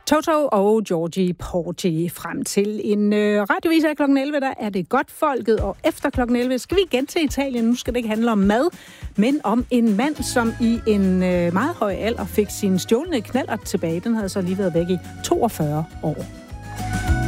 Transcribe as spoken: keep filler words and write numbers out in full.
Toto og Georgie Porgy frem til en øh, radiovis af klokken elleve, der er det godt folket, og efter klokken elleve skal vi igen til Italien. Nu skal det ikke handle om mad, men om en mand, som i en øh, meget høj alder fik sin stjålne knallert tilbage. Den havde så lige været væk i toogfyrre år.